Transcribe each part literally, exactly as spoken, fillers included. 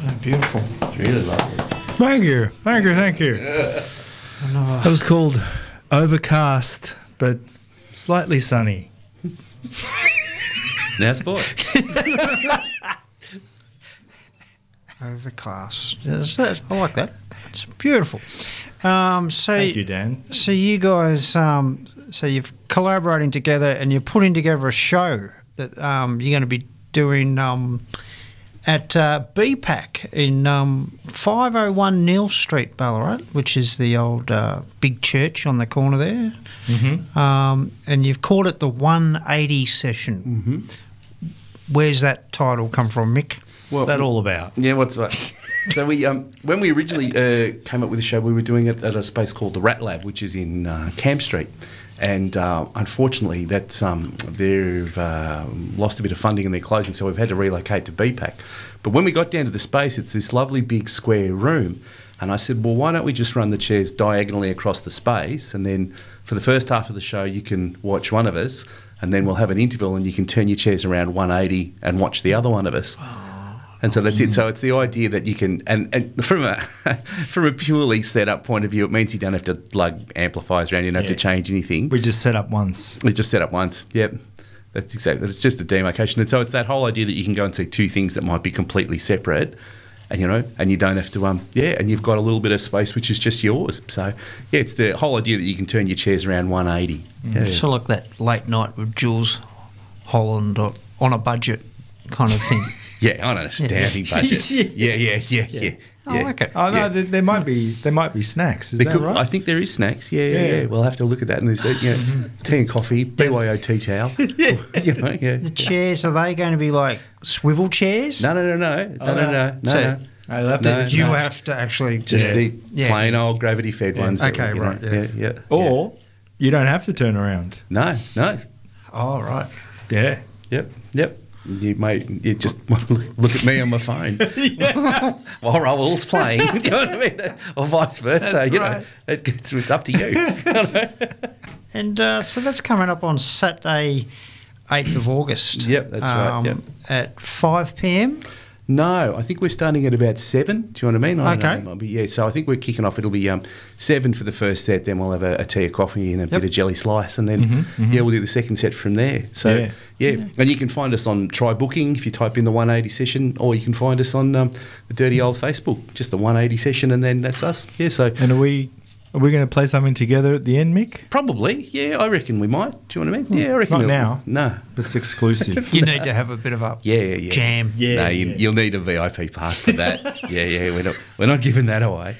Oh, beautiful. It's really lovely. Thank you, thank you, thank you. That was called Overcast, but slightly sunny. Now sport. Overclass. Yes, yes, I like that. It's beautiful. Um, so Thank you, Dan. So you guys, um, so you're collaborating together and you're putting together a show that um, you're going to be doing um, at uh, B PAC in um, five oh one Neil Street, Ballarat, which is the old uh, big church on the corner there. Mm-hmm. Um, and you've called it the one eighty session. Mm-hmm. Where's that title come from, Mick? What's that all about? Yeah, what's that? So we, um, when we originally uh, came up with the show, we were doing it at a space called the Rat Lab, which is in uh, Camp Street. And uh, unfortunately, that's um, they've uh, lost a bit of funding and they're closing, so we've had to relocate to B PAC. But when we got down to the space, it's this lovely big square room. And I said, well, why don't we just run the chairs diagonally across the space, and then for the first half of the show, you can watch one of us, and then we'll have an interval, and you can turn your chairs around one eighty and watch the other one of us. And so that's it. So it's the idea that you can, and, and from a from a purely set-up point of view, it means you don't have to lug amplifiers around. You don't have Yeah. to change anything. We just set up once. We just set up once. Yep, that's exactly. It's just a demarcation, and so it's that whole idea that you can go and see two things that might be completely separate, and you know, and you don't have to um yeah, and you've got a little bit of space which is just yours. So yeah, it's the whole idea that you can turn your chairs around one eighty. Yeah. So like that late night with Jules Holland or on a budget kind of thing. Yeah, on an astounding budget. Yeah, yeah, yeah, yeah. yeah. I like it. Oh no, Yeah. there, there might be there might be snacks. Is There that could- right? I think there is snacks. Yeah, yeah, yeah. Yeah. We'll have to look at that. And there's uh, you know, tea and coffee, B Y O tea towel. you know, yeah. The chairs, are they going to be like swivel chairs? No, no, no, no, no, Oh, no, no. no, no. So- no. I'll have to- No, You no. have to actually Just Yeah. the Yeah. plain old gravity fed Yeah. ones. that Okay, we, you know, right, yeah. Yeah, yeah. Or you don't have to turn around. yeah. No, no. Oh, right. Yeah. Yep, yep. You may you just look, look at me on my phone while Raoul's playing. Do you know what I mean? Or vice versa. That's you right. know, it, it's, it's up to you. And uh, so that's coming up on Saturday, eighth of August. Yep, that's right, yep. At five p.m. No, I think we're starting at about seven. Do you know what I mean? I don't Okay. know, it might be- yeah, so I think we're kicking off. It'll be um, seven for the first set, then we'll have a, a tea, a coffee, and a bit of jelly slice, and then Mhm, mhm. yeah, we'll do the second set from there. So Yeah. yeah. and you can find us on Try Booking if you type in the one eighty session, or you can find us on um, the dirty old Facebook, just the one eighty session, and then that's us. Yeah, so And are we are we going to play something together at the end, Mick? probably, yeah, I reckon we might. Do you know what I mean? Yeah, I reckon. Not we'll- now. No. It's exclusive. You need to have a bit of a Yeah, yeah, yeah. jam. Yeah. No, you, yeah. you'll need a V I P pass for that. yeah, yeah, we're not we're not giving that away.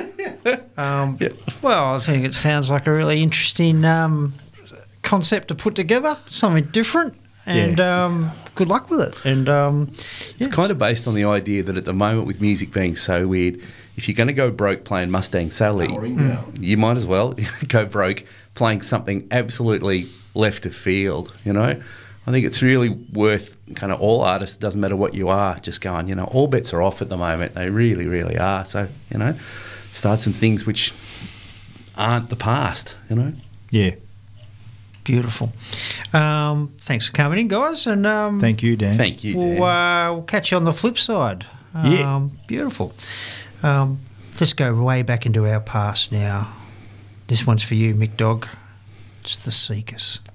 Um, Yeah. Well, I think it sounds like a really interesting um, concept to put together, something different, and Yeah. um, good luck with it. And um, It's yeah, kind of based on the idea that at the moment, with music being so weird, if you're going to go broke playing Mustang Sally, you might as well go broke playing something absolutely left of field, you know? I think it's really worth kind of all artists, doesn't matter what you are, just going, you know, all bets are off at the moment. They really, really are. So, you know, start some things which aren't the past, you know? Yeah. beautiful. Um, thanks for coming in, guys. And um, Thank you, Dan. Thank you, Dan. We'll, uh, we'll catch you on the flip side. Yeah. Um, beautiful. Um, let's go way back into our past now. This one's for you, Mick Dog. It's The Seekers.